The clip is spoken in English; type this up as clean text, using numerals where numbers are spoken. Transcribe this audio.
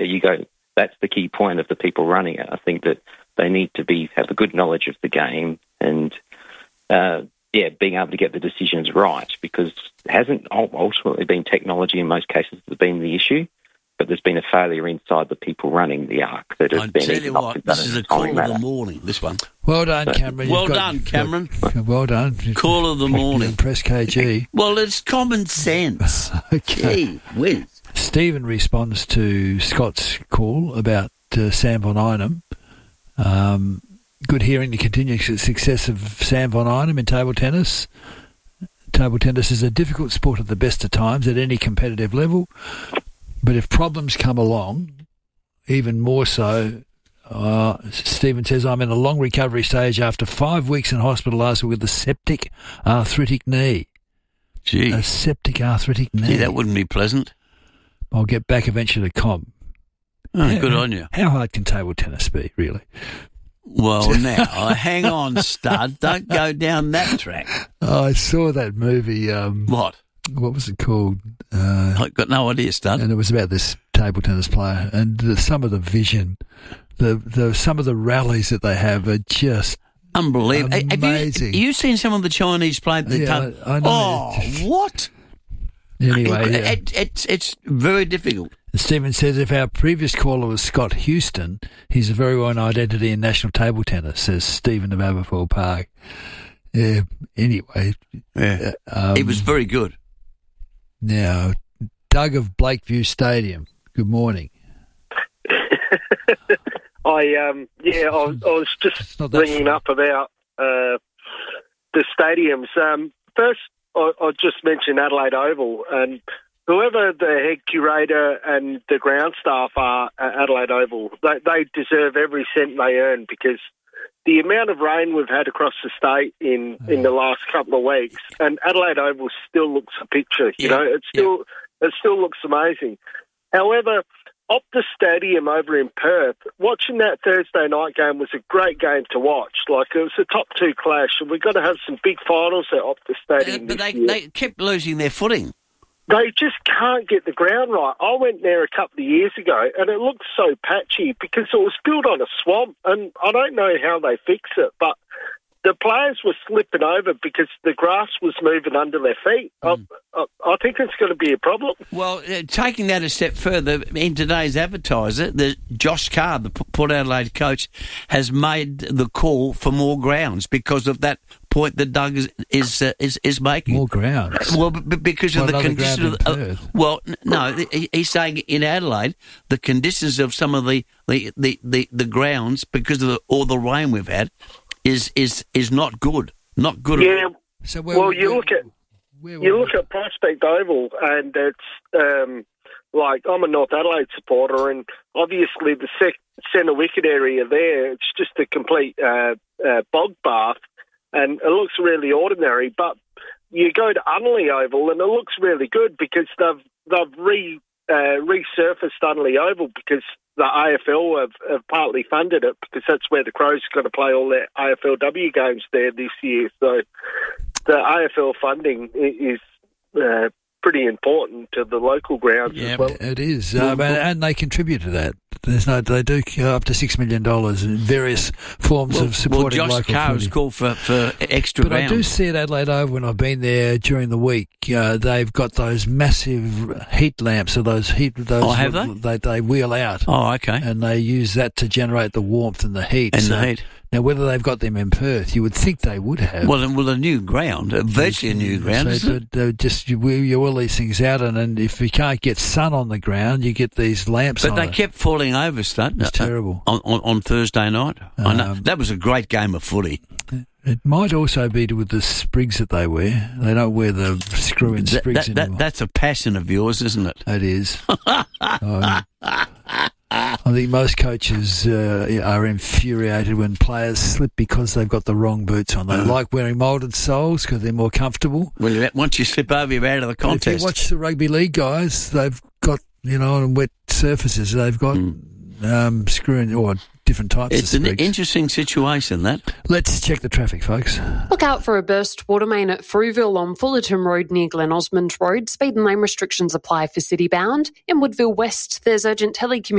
you go. That's the key point of the people running it. I think that they need to have a good knowledge of the game and, being able to get the decisions right, because it hasn't ultimately been technology in most cases that's been the issue, but there's been a failure inside the people running the ARC that has been... I tell you what, this is a call of the morning, this one. Well done, Cameron. Well done, Cameron. Well done. Call of the morning. Press KG. Well, it's common sense. Okay. Gee whiz. Stephen responds to Scott's call about Sam von Einem. Good hearing the continued success of Sam von Einem in table tennis. Table tennis is a difficult sport at the best of times at any competitive level, but if problems come along, even more so, Stephen says, I'm in a long recovery stage after 5 weeks in hospital last week with a septic arthritic knee. Gee. A septic arthritic knee. Gee, that wouldn't be pleasant. I'll get back eventually to comp. Good on you. How hard can table tennis be, really? Well, now, hang on, stud. Don't go down that track. Oh, I saw that movie. What? What was it called? I've got no idea, stud. And it was about this table tennis player. And some of the vision, some of the rallies that they have are just unbelievable. Amazing. Have you seen some of the Chinese play? I know. Oh, what? Anyway, it's very difficult. Stephen says if our previous caller was Scott Houston, he's a very well-known identity in national table tennis, says Stephen of Aberfoyle Park. Anyway. Yeah. He was very good. Now, Doug of Blakeview Stadium, good morning. I was just ringing up about the stadiums. First, I'll just mention Adelaide Oval, and whoever the head curator and the ground staff are at Adelaide Oval, they deserve every cent they earn, because the amount of rain we've had across the state in the last couple of weeks, and Adelaide Oval still looks a picture. It still looks amazing. However, Optus Stadium over in Perth, watching that Thursday night game was a great game to watch. Like, it was a top two clash, and we've got to have some big finals at Optus Stadium. But they kept losing their footing. They just can't get the ground right. I went there a couple of years ago, and it looked so patchy because it was built on a swamp, and I don't know how they fix it, but the players were slipping over because the grass was moving under their feet. I think it's going to be a problem. Well, taking that a step further, in today's Advertiser, Josh Carr, the Port Adelaide coach, has made the call for more grounds because of that point that Doug is making. More grounds? Well, because of the conditions of he's saying in Adelaide, the conditions of some of the grounds, because of all the rain we've had, is not good. Not good at all. So you look at Prospect Oval, and it's like, I'm a North Adelaide supporter, and obviously the centre wicket area there, it's just a complete bog bath, and it looks really ordinary. But you go to Unley Oval, and it looks really good because they've resurfaced Unley Oval because the AFL have partly funded it, because that's where the Crows are going to play all their AFLW games there this year. So the AFL funding is pretty important to the local grounds as well. It is, and they contribute to that. They do up to $6 million in various forms of supporting local footy. Josh Carr has called for extra But ground. I do see at Adelaide Oval when I've been there during the week. They've got those massive heat lamps, or those heat. Oh, have they? They wheel out. Oh, okay. And they use that to generate the warmth and the heat. The heat. Now, whether they've got them in Perth, you would think they would have. Well, a new ground, virtually a new ground, isn't it? You wheel these things out, and if you can't get sun on the ground, you get these lamps on it. But they kept falling over, Stud. It's terrible. On Thursday night. I know. That was a great game of footy. It might also be with the sprigs that they wear. They don't wear the screw-in sprigs anymore. That's a passion of yours, isn't it? It is. I think most coaches are infuriated when players slip because they've got the wrong boots on. They like wearing moulded soles because they're more comfortable. Well, once you slip over, you're out of the contest. If you watch the rugby league guys, they've got, on wet surfaces, they've got screw-in or different types of sprigs. It's an interesting situation, that. Let's check the traffic, folks. Look out for a burst water main at Frueville on Fullerton Road near Glen Osmond Road. Speed and lane restrictions apply for city bound. In Woodville West, there's urgent telecommunications